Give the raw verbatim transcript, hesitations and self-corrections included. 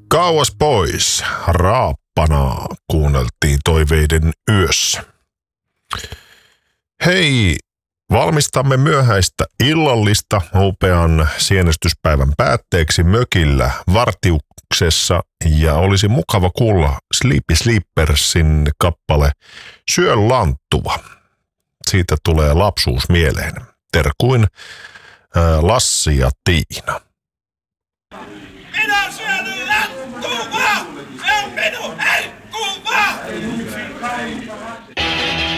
Kauas pois, raappanaa, kuunneltiin Toiveiden yössä. Hei, valmistamme myöhäistä illallista upean sienestyspäivän päätteeksi mökillä Vartiuksessa ja olisi mukava kuulla Sleepy Sleepersin kappale Syö lanttua. Siitä tulee lapsuus mieleen. Terkuin Lassi ja Tiina.